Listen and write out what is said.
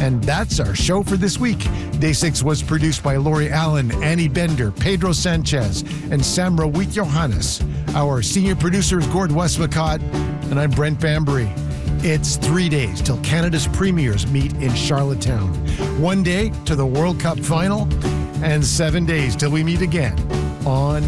And that's our show for this week. Day 6 was produced by Lori Allen, Annie Bender, Pedro Sanchez, and Samra Wheat Johannes. Our senior producer is Gord Westmacott, and I'm Brent Bambury. It's 3 days till Canada's premiers meet in Charlottetown. 1 day to the World Cup final, and 7 days till we meet again on